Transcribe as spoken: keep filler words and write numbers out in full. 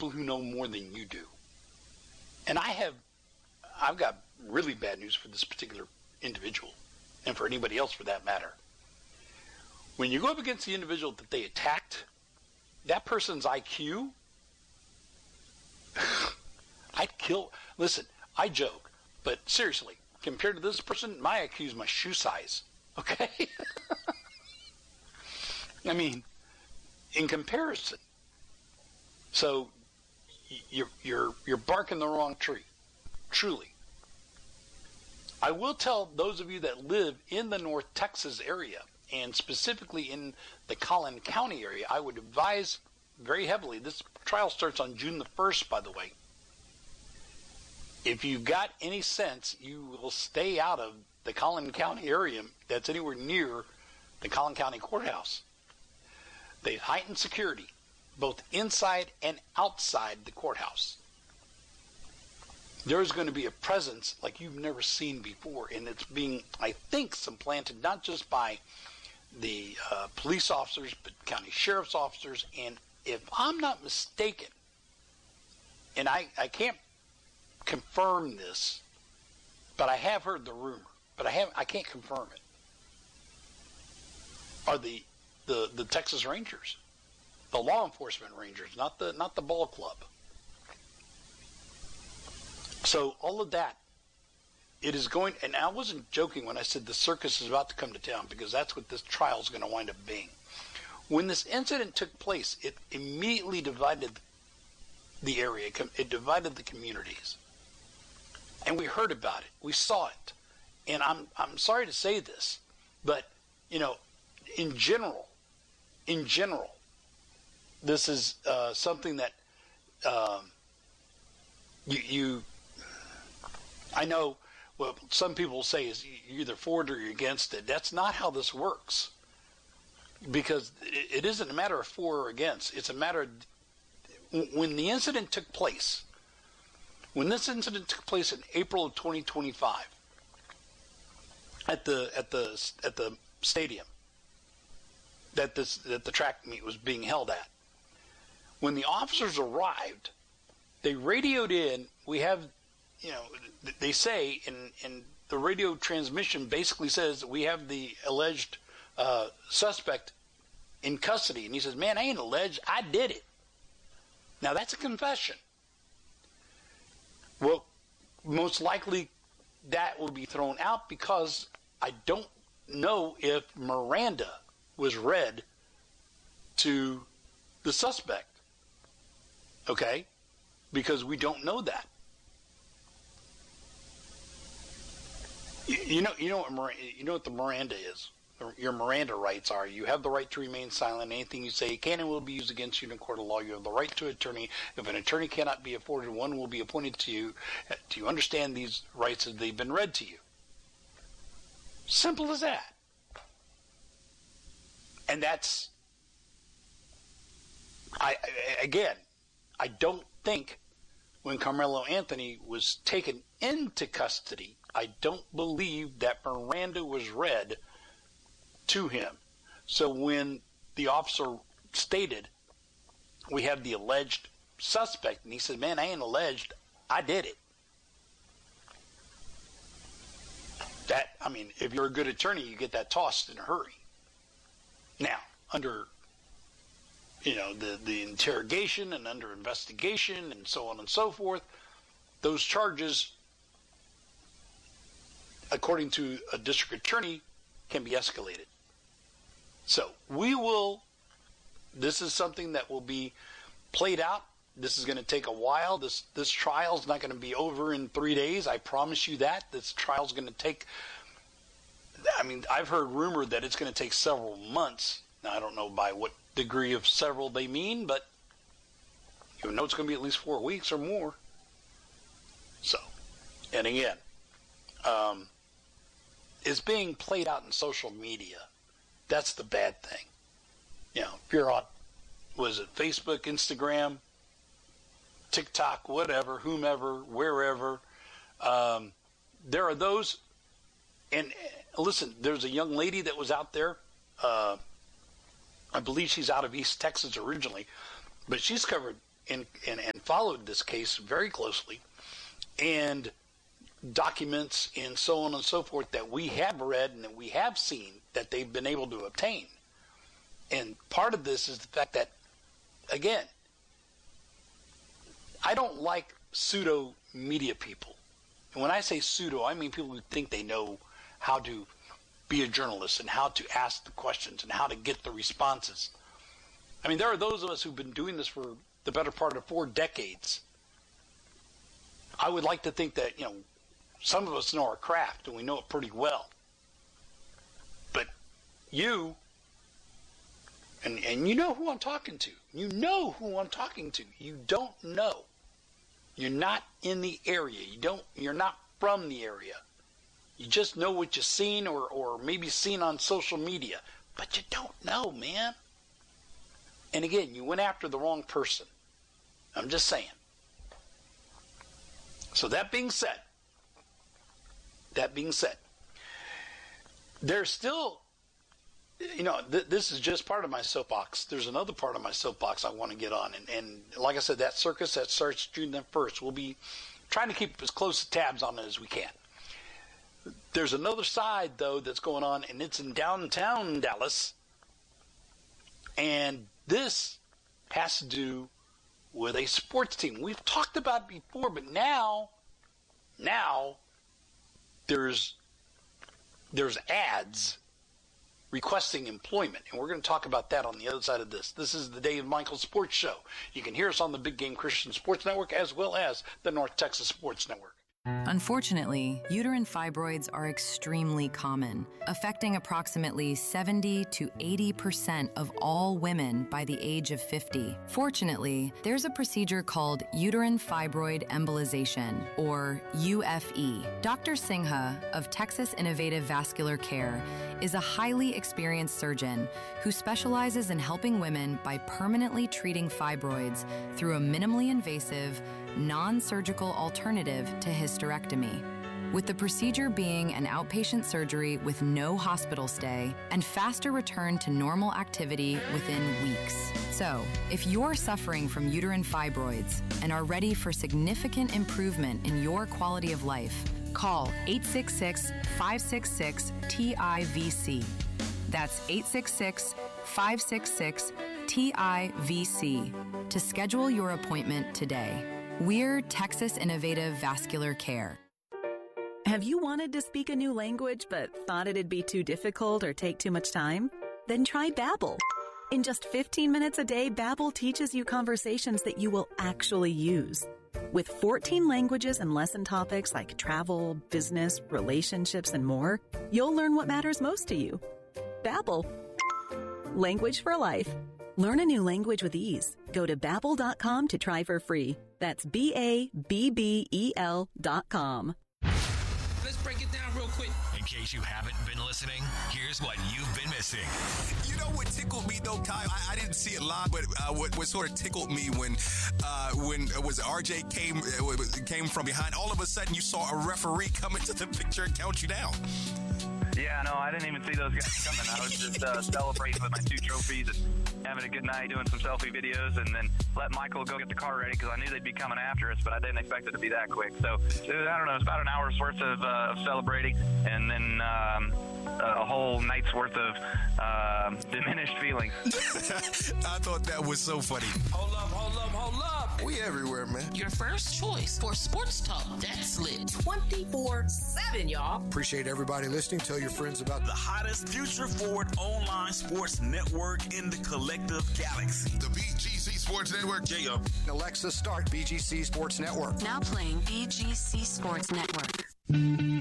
people who know more than you do. And I have, I've got really bad news for this particular individual, and for anybody else for that matter. When you go up against the individual that they attacked, that person's I Q, I'd kill. Listen, I joke, but seriously, compared to this person, my I Q is my shoe size. Okay? I mean, in comparison. So you're you're you're barking the wrong tree, truly. I will tell those of you that live in the North Texas area, and specifically in the Collin County area, I would advise very heavily. This trial starts on June the first, by the way. If you've got any sense, you will stay out of the Collin County area that's anywhere near the Collin County Courthouse. They've heightened security, both inside and outside the courthouse. There's going to be a presence like you've never seen before, and it's being, I think, supplanted not just by the uh, police officers, but county sheriff's officers, and if I'm not mistaken, and I, I can't confirm this, but I have heard the rumor, but I have I can't confirm it, are the the, the Texas Rangers, the law enforcement Rangers, not the not the ball club. So all of that, it is going, and I wasn't joking when I said the circus is about to come to town, because that's what this trial is going to wind up being. When this incident took place, it immediately divided the area. It divided the communities. And we heard about it. We saw it. And I'm I'm sorry to say this, but, you know, in general, in general, this is uh, something that um, you, you, I know what some people say is you're either for it or you're against it. That's not how this works. Because it isn't a matter of for or against. It's a matter of, when the incident took place, when this incident took place in April of twenty twenty-five at the at the at the stadium that this that the track meet was being held at, when the officers arrived, they radioed in. We have, you know, they say in in the radio transmission basically says we have the alleged Uh, suspect in custody, and he says, man, I ain't alleged, I did it. Now that's a confession. Well, most likely that will be thrown out, because I don't know if Miranda was read to the suspect. Okay? Because we don't know that. You, you know, you know what you know what the Miranda is. Your Miranda rights are: you have the right to remain silent. Anything you say can and will be used against you in a court of law. You have the right to an attorney. If an attorney cannot be afforded, one will be appointed to you. Do you understand these rights as they've been read to you? Simple as that. And that's, I, I again, I don't think when Carmelo Anthony was taken into custody, I don't believe that Miranda was read to him. So when the officer stated, we have the alleged suspect, and he said, man, I ain't alleged, I did it. That, I mean, if you're a good attorney, you get that tossed in a hurry. Now, under, you know, the, the interrogation and under investigation and so on and so forth, those charges, according to a district attorney, can be escalated. So we will, this is something that will be played out. This is going to take a while. This this trial is not going to be over in three days. I promise you that. This trial is going to take, I mean, I've heard rumor that it's going to take several months. Now, I don't know by what degree of several they mean, but you know it's going to be at least four weeks or more. So, and again, um, it's being played out in social media. That's the bad thing. You know, if you're on, was it Facebook, Instagram, TikTok, whatever, whomever, wherever, um, there are those, and listen, there's a young lady that was out there, uh, I believe she's out of East Texas originally, but she's covered and, and, and followed this case very closely, and documents and so on and so forth that we have read and that we have seen that they've been able to obtain. And part of this is the fact that, again, I don't like pseudo media people. And when I say pseudo, I mean people who think they know how to be a journalist and how to ask the questions and how to get the responses. I mean, there are those of us who've been doing this for the better part of four decades. I would like to think that, you know, some of us know our craft and we know it pretty well. But you, and, and you know who I'm talking to. You know who I'm talking to. You don't know. You're not in the area. You don't, you're not from the area. You just know what you've seen or, or maybe seen on social media. But you don't know, man. And again, you went after the wrong person. I'm just saying. So that being said, that being said, there's still, you know, th- this is just part of my soapbox. There's another part of my soapbox I want to get on. And, and like I said, that circus that starts June the first, we'll be trying to keep as close tabs on it as we can. There's another side, though, that's going on, and it's in downtown Dallas. And this has to do with a sports team. We've talked about it before, but now, now there's there's ads requesting employment, and we're going to talk about that on the other side of this. This is the Dave Michael Sports Show. You can hear us on the Big Game Christian Sports Network as well as the North Texas Sports Network. Unfortunately, uterine fibroids are extremely common, affecting approximately seventy to eighty percent of all women by the age of fifty. Fortunately, there's a procedure called uterine fibroid embolization, or U F E. Doctor Singha of Texas Innovative Vascular Care is a highly experienced surgeon who specializes in helping women by permanently treating fibroids through a minimally invasive, non-surgical alternative to hysterectomy, with the procedure being an outpatient surgery with no hospital stay and faster return to normal activity within weeks. So, if you're suffering from uterine fibroids and are ready for significant improvement in your quality of life, call eight six six, five six six, T I V C. That's eight six six, five six six, T I V C to schedule your appointment today. We're Texas Innovative Vascular Care. Have you wanted to speak a new language but thought it'd be too difficult or take too much time? Then try Babbel. In just fifteen minutes a day, Babbel teaches you conversations that you will actually use. With fourteen languages and lesson topics like travel, business, relationships, and more, you'll learn what matters most to you. Babbel. Language for life. Learn a new language with ease. Go to babbel dot com to try for free. That's B A B B E L dot com. Let's break it down real quick. In case you haven't been listening, here's what you've been missing. You know what tickled me though, Kyle? I, I didn't see it live, but uh, what, what sort of tickled me when uh, when it was R J came uh, came from behind. All of a sudden, you saw a referee come into the picture and count you down. Yeah, no, I didn't even see those guys coming. I was just uh, celebrating with my two trophies and having a good night, doing some selfie videos, and then let Michael go get the car ready because I knew they'd be coming after us, but I didn't expect it to be that quick. So, it was, I don't know, it's about an hour's worth of, uh, of celebrating, and then um, a whole night's worth of uh, diminished feelings. I thought that was so funny. Hold up, hold up, hold up. We everywhere, man. Your first choice for sports talk that's lit twenty-four seven, y'all. Appreciate everybody listening. Tell your friends about the hottest future-forward online sports network in the collective galaxy. The B G C Sports Network. J-Up. Alexa, start B G C Sports Network. Now playing B G C Sports Network.